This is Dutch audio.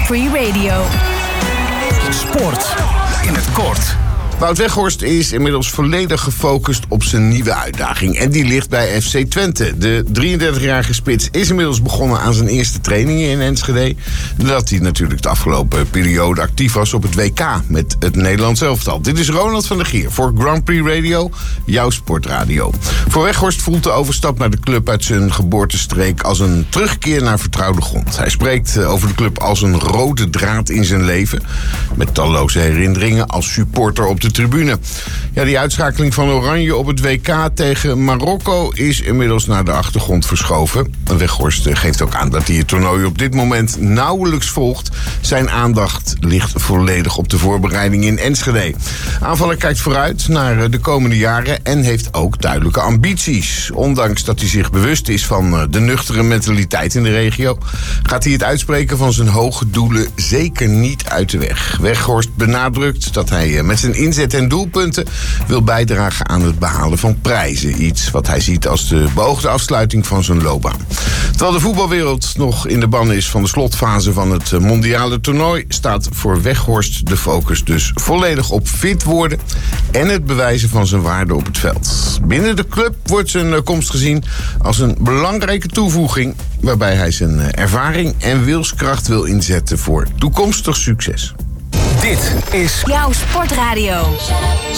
Free Radio. Sport in het kort. Wout Weghorst is inmiddels volledig gefocust op zijn nieuwe uitdaging. En die ligt bij FC Twente. De 33-jarige spits is inmiddels begonnen aan zijn eerste trainingen in Enschede. Nadat hij natuurlijk de afgelopen periode actief was op het WK met het Nederlands elftal. Dit is Ronald van der Gier voor Grand Prix Radio, jouw sportradio. Voor Weghorst voelt de overstap naar de club uit zijn geboortestreek als een terugkeer naar vertrouwde grond. Hij spreekt over de club als een rode draad in zijn leven. Met talloze herinneringen als supporter op de tribune. Ja, die uitschakeling van Oranje op het WK tegen Marokko is inmiddels naar de achtergrond verschoven. Weghorst geeft ook aan dat hij het toernooi op dit moment nauwelijks volgt. Zijn aandacht ligt volledig op de voorbereiding in Enschede. Aanvaller kijkt vooruit naar de komende jaren en heeft ook duidelijke ambities. Ondanks dat hij zich bewust is van de nuchtere mentaliteit in de regio, gaat hij het uitspreken van zijn hoge doelen zeker niet uit de weg. Weghorst benadrukt dat hij met zijn inzet en doelpunten wil bijdragen aan het behalen van prijzen. Iets wat hij ziet als de beoogde afsluiting van zijn loopbaan. Terwijl de voetbalwereld nog in de ban is van de slotfase van het mondiale toernooi, staat voor Weghorst de focus dus volledig op fit worden en het bewijzen van zijn waarde op het veld. Binnen de club wordt zijn komst gezien als een belangrijke toevoeging, waarbij hij zijn ervaring en wilskracht wil inzetten voor toekomstig succes. Dit is Jouw sportradio.